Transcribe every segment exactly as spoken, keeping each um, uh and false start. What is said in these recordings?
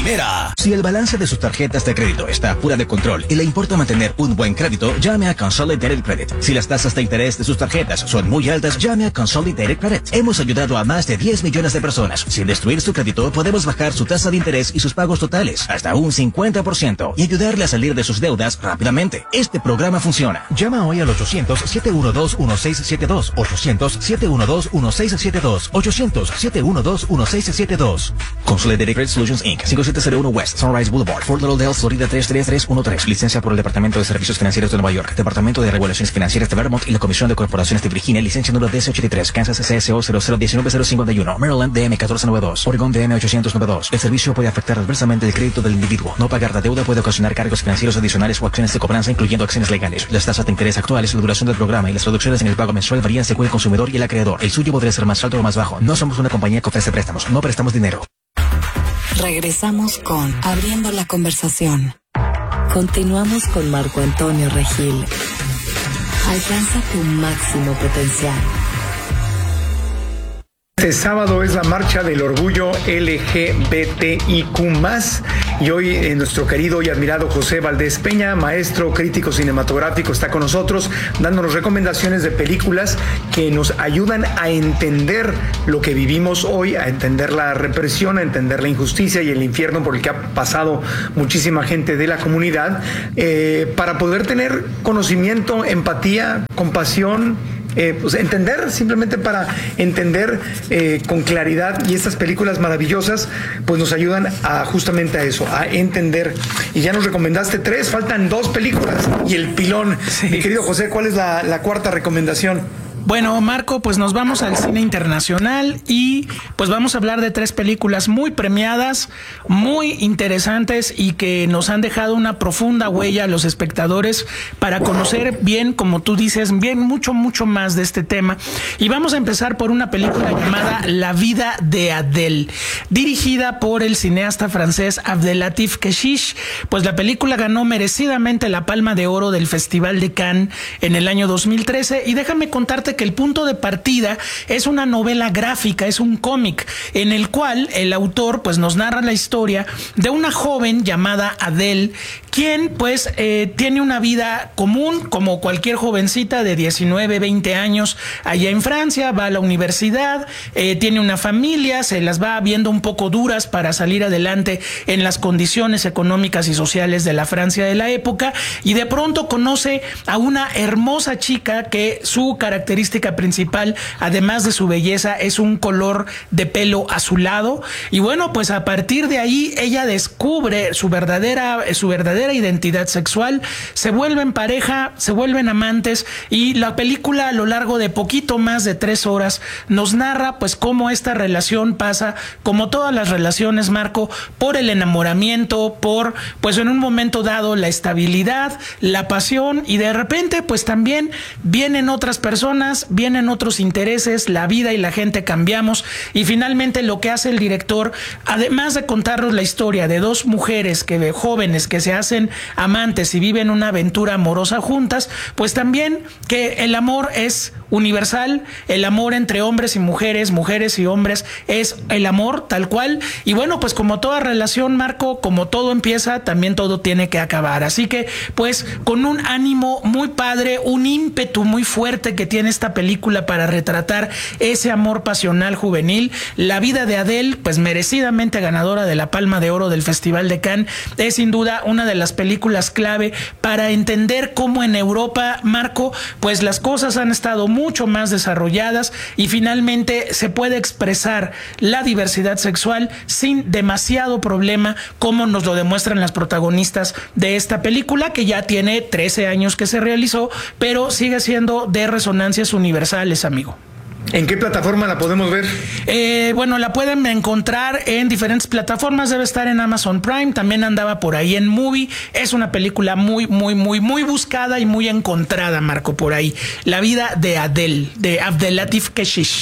primera. Si el balance de sus tarjetas de crédito está fuera de control y le importa mantener un buen crédito, llame a Consolidated Credit. Si las tasas de interés de sus tarjetas son muy altas, llame a Consolidated Credit. Hemos ayudado a más de diez millones de personas. Sin destruir su crédito, podemos bajar su tasa de interés y sus pagos totales hasta un cincuenta por ciento y ayudarle a salir de sus deudas rápidamente. Este programa funciona. Llama hoy al ochocientos, siete uno dos, uno seis siete dos, ochocientos, siete uno dos, uno seis siete dos, ochocientos, siete uno dos, uno seis siete dos. Consolidated Credit Solutions incorporated. cinco siete cero uno West Sunrise Boulevard, Fort Lauderdale, Florida tres tres tres uno tres. Licencia por el Departamento de Servicios Financieros de Nueva York, Departamento de Regulaciones Financieras de Vermont y la Comisión de Corporaciones de Virginia. Licencia número D S ochenta y tres. Kansas C S O cero cero uno nueve cero cinco uno. Maryland D M mil cuatrocientos noventa y dos. Oregon D M ochocientos noventa y dos. El servicio puede afectar adversamente el crédito del individuo. No pagar la deuda puede ocasionar cargos financieros adicionales o acciones de cobranza, incluyendo acciones legales. Las tasas de interés actuales, la duración del programa y las reducciones en el pago mensual varían según el consumidor y el acreedor. El suyo podría ser más alto o más bajo. No somos una compañía que ofrece préstamos. No prestamos dinero. Regresamos con Abriendo la Conversación. Continuamos con Marco Antonio Regil. Alcanza tu máximo potencial. Este sábado es la marcha del orgullo L G B T I Q más, y hoy eh, nuestro querido y admirado José Valdés Peña, maestro crítico cinematográfico, está con nosotros dándonos recomendaciones de películas que nos ayudan a entender lo que vivimos hoy, a entender la represión, a entender la injusticia y el infierno por el que ha pasado muchísima gente de la comunidad, eh, para poder tener conocimiento, empatía, compasión. Eh, pues entender, simplemente para entender eh, con claridad, y estas películas maravillosas pues nos ayudan a justamente a eso, a entender. Y ya nos recomendaste tres, faltan dos películas y el pilón. Sí. Mi querido José, ¿cuál es la, la cuarta recomendación? Bueno, Marco, pues nos vamos al cine internacional y pues vamos a hablar de tres películas muy premiadas, muy interesantes y que nos han dejado una profunda huella a los espectadores para conocer bien, como tú dices, bien mucho, mucho más de este tema. Y vamos a empezar por una película llamada La vida de Adele, dirigida por el cineasta francés Abdelatif Kechiche. Pues la película ganó merecidamente la Palma de Oro del Festival de Cannes en el año dos mil trece, y déjame contarte que el punto de partida es una novela gráfica, es un cómic en el cual el autor pues nos narra la historia de una joven llamada Adele, quien pues eh, tiene una vida común como cualquier jovencita de diecinueve, veinte años allá en Francia, va a la universidad, eh, tiene una familia, se las va viendo un poco duras para salir adelante en las condiciones económicas y sociales de la Francia de la época, y de pronto conoce a una hermosa chica que su característica principal, además de su belleza, es un color de pelo azulado. Y bueno, pues a partir de ahí ella descubre su verdadera, su verdadera identidad sexual, se vuelven pareja, se vuelven amantes, y la película a lo largo de poquito más de tres horas nos narra pues cómo esta relación pasa, como todas las relaciones, Marco, por el enamoramiento, por pues en un momento dado la estabilidad, la pasión, y de repente pues también vienen otras personas, vienen otros intereses, la vida y la gente cambiamos, y finalmente lo que hace el director, además de contarnos la historia de dos mujeres que jóvenes que se hacen amantes y viven una aventura amorosa juntas, pues también que el amor es universal, el amor entre hombres y mujeres, mujeres y hombres, es el amor tal cual. Y bueno, pues como toda relación, Marco, como todo empieza, también todo tiene que acabar. Así que pues con un ánimo muy padre, un ímpetu muy fuerte que tiene esta película para retratar ese amor pasional juvenil, La vida de Adele, pues merecidamente ganadora de la Palma de Oro del Festival de Cannes, es sin duda una de las películas clave para entender cómo en Europa, Marco, pues las cosas han estado mucho más desarrolladas y finalmente se puede expresar la diversidad sexual sin demasiado problema, como nos lo demuestran las protagonistas de esta película, que ya tiene trece años que se realizó, pero sigue siendo de resonancias universales, amigo. ¿En qué plataforma la podemos ver? Eh, bueno, la pueden encontrar en diferentes plataformas, debe estar en Amazon Prime, también andaba por ahí en Movie. Es una película muy, muy, muy, muy buscada y muy encontrada, Marco, por ahí. La vida de Adele, de Abdelatif Kechiche.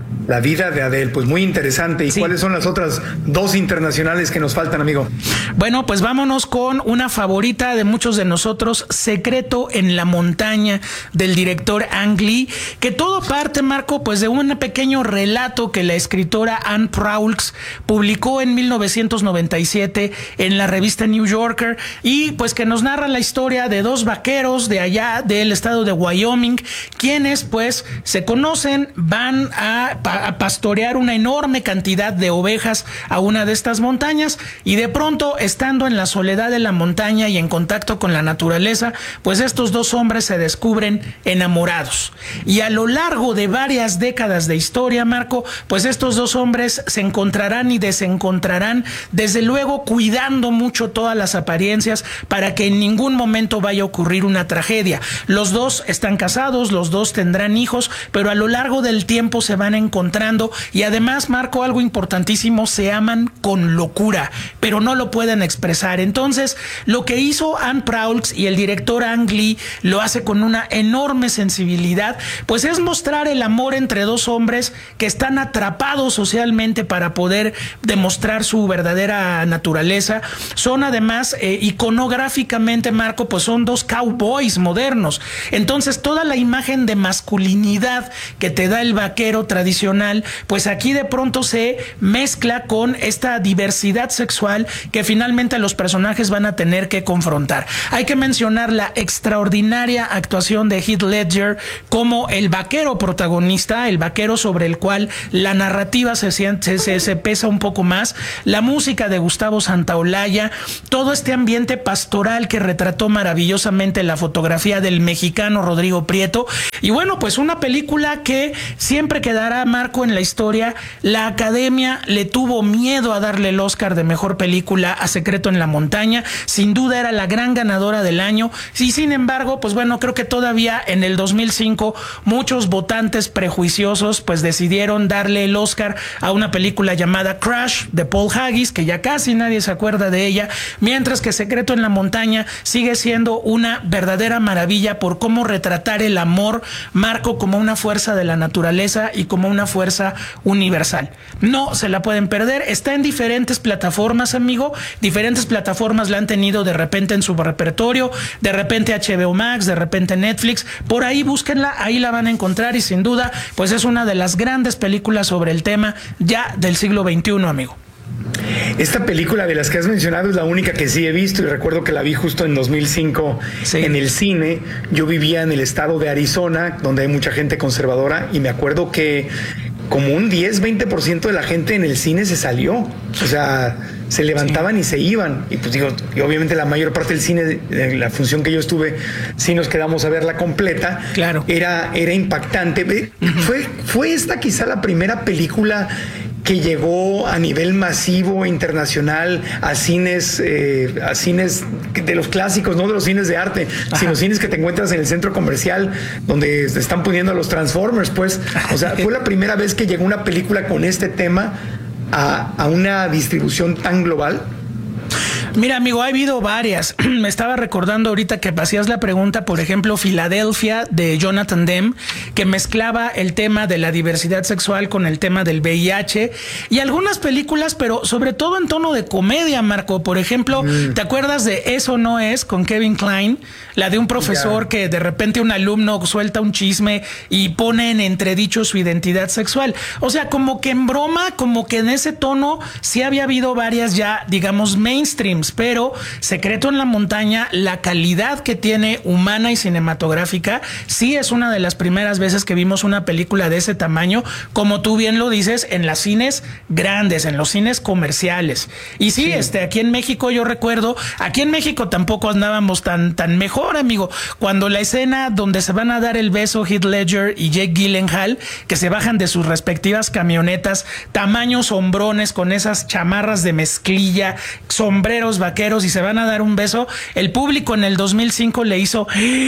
La vida de Adele, pues muy interesante. ¿Y sí. cuáles son las otras dos internacionales que nos faltan, amigo? Bueno, pues vámonos con una favorita de muchos de nosotros, Secreto en la montaña, del director Ang Lee, que todo parte, Marco, pues de un pequeño relato que la escritora Anne Proulx publicó en mil novecientos noventa y siete en la revista New Yorker, y pues que nos narra la historia de dos vaqueros de allá del estado de Wyoming, quienes pues se conocen, van a a pastorear una enorme cantidad de ovejas a una de estas montañas, y de pronto, estando en la soledad de la montaña y en contacto con la naturaleza, pues estos dos hombres se descubren enamorados. Y a lo largo de varias décadas de historia, Marco, pues estos dos hombres se encontrarán y desencontrarán, desde luego cuidando mucho todas las apariencias para que en ningún momento vaya a ocurrir una tragedia. Los dos están casados, los dos tendrán hijos, pero a lo largo del tiempo se van a encontrando, y además, Marco, algo importantísimo, se aman con locura, pero no lo pueden expresar. Entonces, lo que hizo Anne Proulx y el director Ang Lee lo hace con una enorme sensibilidad, pues es mostrar el amor entre dos hombres que están atrapados socialmente para poder demostrar su verdadera naturaleza. Son además eh, iconográficamente, Marco, pues son dos cowboys modernos. Entonces, toda la imagen de masculinidad que te da el vaquero tradicional, pues aquí de pronto se mezcla con esta diversidad sexual que finalmente los personajes van a tener que confrontar. Hay que mencionar la extraordinaria actuación de Heath Ledger como el vaquero protagonista, el vaquero sobre el cual la narrativa se, se, se, se pesa un poco más, la música de Gustavo Santaolalla, todo este ambiente pastoral que retrató maravillosamente la fotografía del mexicano Rodrigo Prieto. Y bueno, pues una película que siempre quedará, Marco, en la historia. La Academia le tuvo miedo a darle el Oscar de Mejor Película a Secreto en la Montaña. Sin duda era la gran ganadora del año. Y sin embargo, pues bueno, creo que todavía en el dos mil cinco muchos votantes prejuiciosos pues decidieron darle el Oscar a una película llamada Crash de Paul Haggis, que ya casi nadie se acuerda de ella, mientras que Secreto en la Montaña sigue siendo una verdadera maravilla por cómo retratar el amor, Marco, como una fuerza de la naturaleza y como una fuerza universal. No se la pueden perder. Está en diferentes plataformas, amigo. Diferentes plataformas la han tenido de repente en su repertorio, de repente H B O Max, de repente Netflix. Por ahí búsquenla, ahí la van a encontrar, y sin duda pues es una de las grandes películas sobre el tema ya del siglo veintiuno, amigo. Esta película de las que has mencionado es la única que sí he visto, y recuerdo que la vi justo en dos mil cinco sí. en el cine. Yo vivía en el estado de Arizona, donde hay mucha gente conservadora, y me acuerdo que como un diez, veinte por ciento de la gente en el cine se salió. O sea, se levantaban sí. y se iban. Y pues digo, y obviamente la mayor parte del cine, de la función que yo estuve, sí nos quedamos a verla completa. Claro. Era, era impactante. Uh-huh. Fue, fue esta quizá la primera película que llegó a nivel masivo internacional a cines, eh, a cines de los clásicos, no de los cines de arte, Ajá. sino cines que te encuentras en el centro comercial donde se están poniendo a los Transformers, pues. O sea, fue la primera vez que llegó una película con este tema a, a una distribución tan global. Mira, amigo, ha habido varias. Me estaba recordando ahorita que hacías la pregunta, por ejemplo, Filadelfia de Jonathan Demme, que mezclaba el tema de la diversidad sexual con el tema del V I H, y algunas películas, pero sobre todo en tono de comedia, Marco. Por ejemplo, mm. ¿te acuerdas de Eso no es, con Kevin Kline? La de un profesor yeah. que de repente un alumno suelta un chisme y pone en entredicho su identidad sexual. O sea, como que en broma, como que en ese tono sí había habido varias ya, digamos, mainstream. Pero Secreto en la Montaña, la calidad que tiene humana y cinematográfica, sí es una de las primeras veces que vimos una película de ese tamaño, como tú bien lo dices, en los cines grandes, en los cines comerciales. Y sí, sí. este, aquí en México yo recuerdo, aquí en México tampoco andábamos tan, tan mejor, amigo. Cuando la escena donde se van a dar el beso Heath Ledger y Jake Gyllenhaal, que se bajan de sus respectivas camionetas, tamaños hombrones con esas chamarras de mezclilla, sombreros vaqueros, y se van a dar un beso, el público en el dos mil cinco le hizo...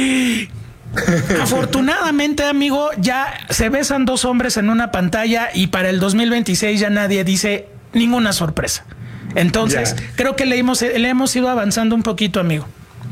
Afortunadamente, amigo, ya se besan dos hombres en una pantalla, y para el dos mil veintiséis ya nadie dice ninguna sorpresa. Entonces, yeah. creo que le hemos, le hemos ido avanzando un poquito, amigo.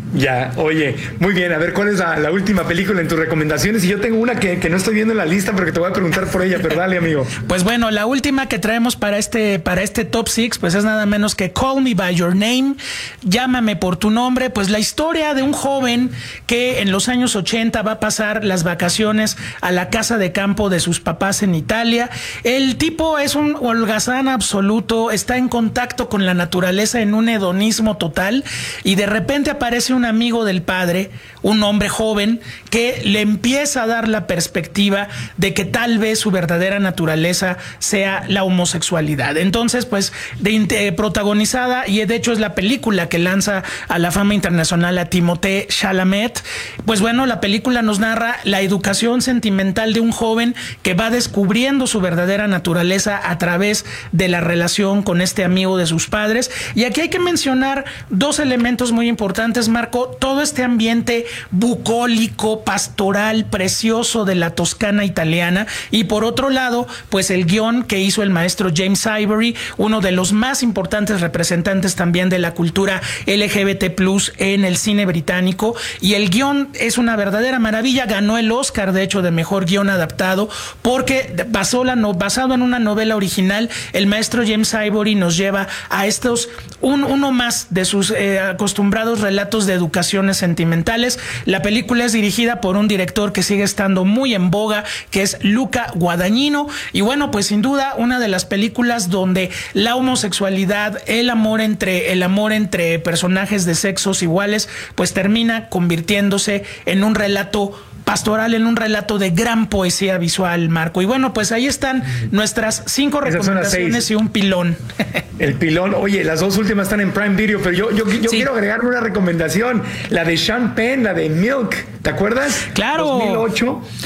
Ya, oye, muy bien, a ver, ¿cuál es la, la última película en tus recomendaciones? Y yo tengo una que, que no estoy viendo en la lista porque te voy a preguntar por ella, pero dale, amigo. Pues bueno, la última que traemos para este, para este top six, pues es nada menos que Call Me By Your Name, Llámame por tu nombre, pues la historia de un joven que en los años ochenta va a pasar las vacaciones a la casa de campo de sus papás en Italia. El tipo es un holgazán absoluto, está en contacto con la naturaleza en un hedonismo total y de repente aparece un amigo del padre, un hombre joven, que le empieza a dar la perspectiva de que tal vez su verdadera naturaleza sea la homosexualidad. Entonces, pues, de, de, protagonizada, y de hecho es la película que lanza a la fama internacional a Timothée Chalamet, pues bueno, la película nos narra la educación sentimental de un joven que va descubriendo su verdadera naturaleza a través de la relación con este amigo de sus padres. Y aquí hay que mencionar dos elementos muy importantes, Marco. Todo este ambiente bucólico, pastoral, precioso de la Toscana italiana, y por otro lado, pues el guión que hizo el maestro James Ivory, uno de los más importantes representantes también de la cultura L G B T plus en el cine británico, y el guión es una verdadera maravilla. Ganó el Oscar, de hecho, de mejor guión adaptado, porque basó la no, basado en una novela original, el maestro James Ivory nos lleva a estos, un, uno más de sus eh, acostumbrados relatos de educaciones sentimentales. La película es dirigida por un director que sigue estando muy en boga, que es Luca Guadagnino, y bueno, pues sin duda una de las películas donde la homosexualidad, el amor entre el amor entre personajes de sexos iguales, pues termina convirtiéndose en un relato pastoral, en un relato de gran poesía visual, Marco. Y bueno, pues ahí están nuestras cinco recomendaciones y un pilón. El pilón. Oye, las dos últimas están en Prime Video, pero yo, yo, yo sí. quiero agregar una recomendación, la de Sean Penn, la de Milk, ¿te acuerdas? Claro. dos mil ocho.